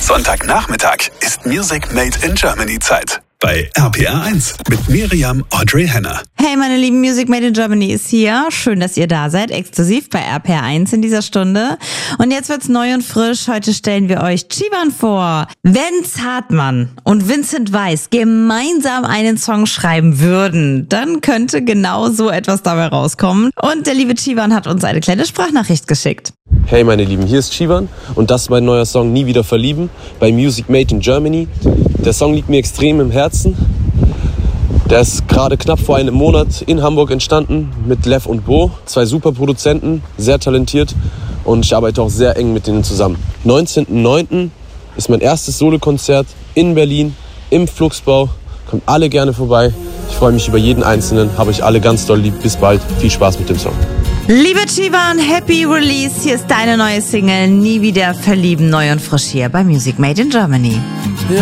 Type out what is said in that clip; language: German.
Sonntagnachmittag ist Music Made in Germany Zeit. Bei RPR1 mit Miriam Audrey Henner. Hey meine lieben, Music Made in Germany ist hier. Schön, dass ihr da seid, exklusiv bei RPR1 in dieser Stunde. Und jetzt wird's neu und frisch. Heute stellen wir euch Chivan vor. Wenn Zartmann und Vincent Weiss gemeinsam einen Song schreiben würden, dann könnte genau so etwas dabei rauskommen. Und der liebe Chivan hat uns eine kleine Sprachnachricht geschickt. Hey meine Lieben, hier ist Chivan und das ist mein neuer Song Nie wieder verlieben bei Music Made in Germany. Der Song liegt mir extrem im Herzen. Der ist gerade knapp vor einem Monat in Hamburg entstanden mit Lev und Bo, 2 super Produzenten, sehr talentiert und ich arbeite auch sehr eng mit denen zusammen. 19.09. ist mein erstes Solokonzert in Berlin im Flugsbau. Kommt alle gerne vorbei. Ich freue mich über jeden Einzelnen, habe euch alle ganz doll lieb. Bis bald, viel Spaß mit dem Song. Liebe Chivan, Happy Release. Hier ist deine neue Single Nie wieder verlieben, neu und frisch hier bei Music Made in Germany.